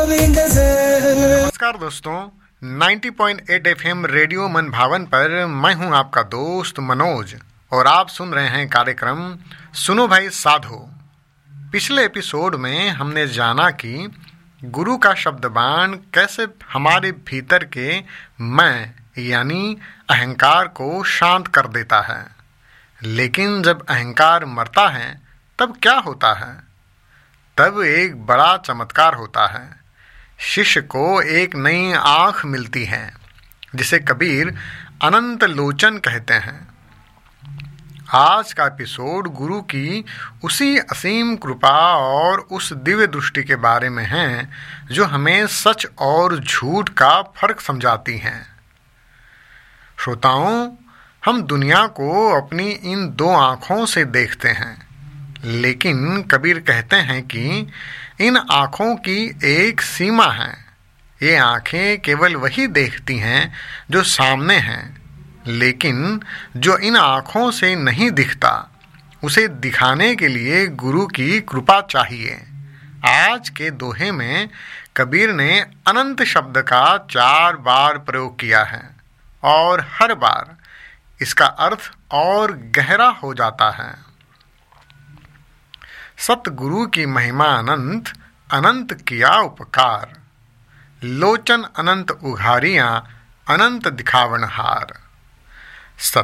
नमस्कार दोस्तों, 90.8 FM radio मन भावन पर मैं हूं आपका दोस्त मनोज और आप सुन रहे हैं कार्यक्रम सुनो भाई साधो। पिछले एपिसोड में हमने जाना कि गुरु का शब्दबाण कैसे हमारे भीतर के मैं यानी अहंकार को शांत कर देता है। लेकिन जब अहंकार मरता है तब क्या होता है? तब एक बड़ा चमत्कार होता है। शिष्य को एक नई आँख मिलती है जिसे कबीर अनंत लोचन कहते हैं। आज का एपिसोड गुरु की उसी असीम कृपा और उस दिव्य दृष्टि के बारे में है जो हमें सच और झूठ का फर्क समझाती है। श्रोताओं, हम दुनिया को अपनी इन दो आँखों से देखते हैं, लेकिन कबीर कहते हैं कि इन आँखों की एक सीमा है। ये आँखें केवल वही देखती हैं जो सामने हैं, लेकिन जो इन आँखों से नहीं दिखता उसे दिखाने के लिए गुरु की कृपा चाहिए। आज के दोहे में कबीर ने अनंत शब्द का 4 बार प्रयोग किया है और हर बार इसका अर्थ और गहरा हो जाता है। सतगुरु की महिमा अनंत, अनंत किया उपकार, लोचन अनंत उघारियां, अनंत दिखावनहार।